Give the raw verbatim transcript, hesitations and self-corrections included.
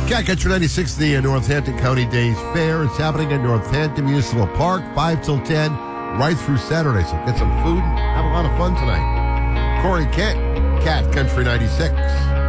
Cat Country ninety-six, the uh, Northampton County Days Fair. It's happening at Northampton Municipal Park, five till ten, right through Saturday. So get some food and have a lot of fun tonight. Corey Kent, Cat Country ninety-six.